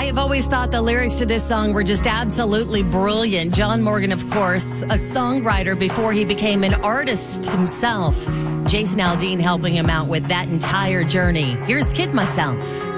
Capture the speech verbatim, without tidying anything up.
I have always thought the lyrics to this song were just absolutely brilliant. John Morgan, of course, a songwriter before he became an artist himself. Jason Aldean helping him out with that entire journey. Here's Kid Myself.